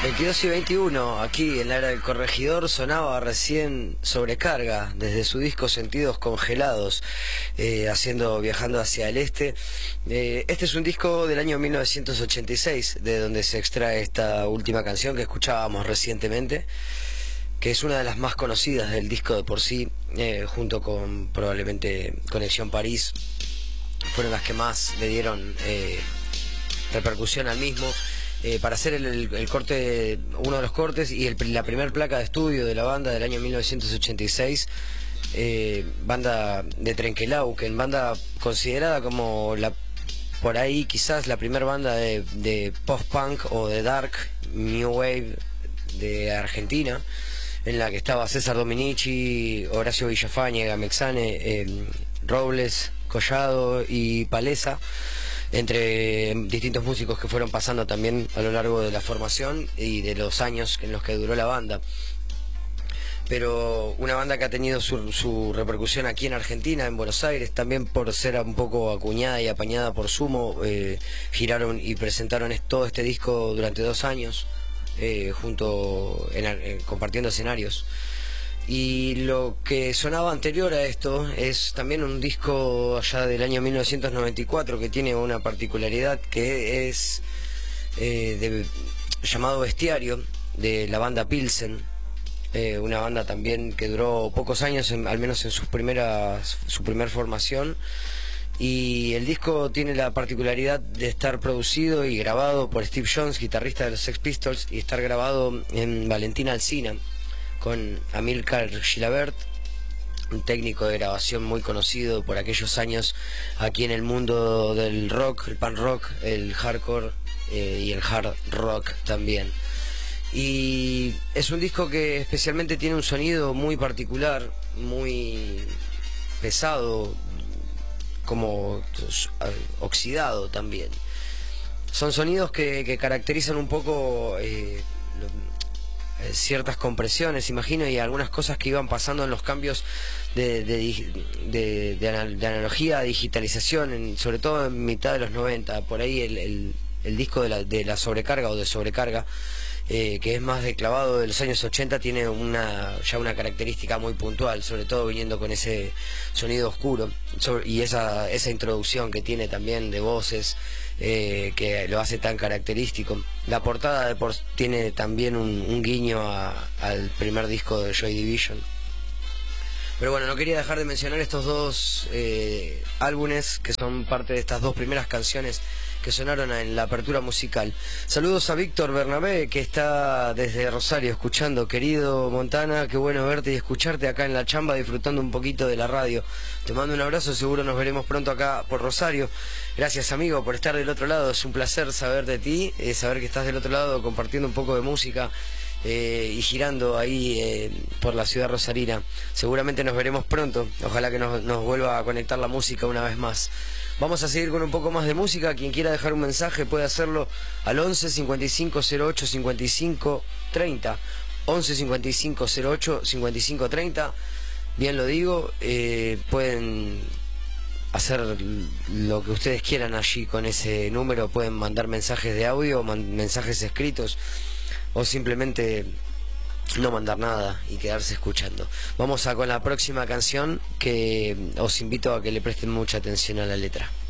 22:21, aquí en la era del corregidor, sonaba recién Sobrecarga, desde su disco Sentidos Congelados, viajando hacia el este. Este es un disco del año 1986, de donde se extrae esta última canción que escuchábamos recientemente, que es una de las más conocidas del disco de por sí, junto con probablemente Conexión París. Fueron las que más le dieron repercusión al mismo. Para hacer el corte, uno de los cortes y la primer placa de estudio de la banda del año 1986, banda de Trenquelauquen, banda considerada como por ahí quizás la primera banda de post-punk o de dark new wave de Argentina, en la que estaba César Dominici, Horacio Villafañe, Gamexane, Robles, Collado y Palesa, entre distintos músicos que fueron pasando también a lo largo de la formación y de los años en los que duró la banda. Pero una banda que ha tenido su repercusión aquí en Argentina, en Buenos Aires, también por ser un poco acuñada y apañada por Sumo. Giraron y presentaron todo este disco durante 2 años, compartiendo escenarios. Y lo que sonaba anterior a esto es también un disco allá del año 1994 que tiene una particularidad, que es llamado Bestiario, de la banda Pilsen, una banda también que duró pocos años, al menos en su primer formación. Y el disco tiene la particularidad de estar producido y grabado por Steve Jones, guitarrista de los Sex Pistols, y estar grabado en Valentina Alsina, con Amílcar Gilabert, un técnico de grabación muy conocido por aquellos años aquí en el mundo del rock, el punk rock, el hardcore y el hard rock también. Y es un disco que especialmente tiene un sonido muy particular, muy pesado, como oxidado también. Son sonidos que caracterizan un poco ciertas compresiones, imagino, y algunas cosas que iban pasando en los cambios de analogía a digitalización, sobre todo en mitad de los 90. Por ahí el disco de la sobrecarga o de Sobrecarga, que es más de clavado de los años 80, tiene ya una característica muy puntual, sobre todo viniendo con ese sonido oscuro y esa introducción que tiene también de voces, que lo hace tan característico. La portada tiene también un guiño al primer disco de Joy Division. Pero bueno, no quería dejar de mencionar estos dos álbumes que son parte de estas 2 primeras canciones que sonaron en la apertura musical. Saludos a Víctor Bernabé, que está desde Rosario escuchando. Querido Montana, qué bueno verte y escucharte acá en la chamba, disfrutando un poquito de la radio. Te mando un abrazo, seguro nos veremos pronto acá por Rosario. Gracias, amigo, por estar del otro lado. Es un placer saber de ti, saber que estás del otro lado compartiendo un poco de música y girando ahí por la ciudad rosarina. Seguramente nos veremos pronto. Ojalá que nos vuelva a conectar la música una vez más. Vamos a seguir con un poco más de música. Quien quiera dejar un mensaje puede hacerlo al 11 55 08 55 30. 11 55 08 55 30. Bien lo digo, pueden hacer lo que ustedes quieran allí con ese número. Pueden mandar mensajes de audio, mensajes escritos, o simplemente no mandar nada y quedarse escuchando. Vamos con la próxima canción, que os invito a que le presten mucha atención a la letra.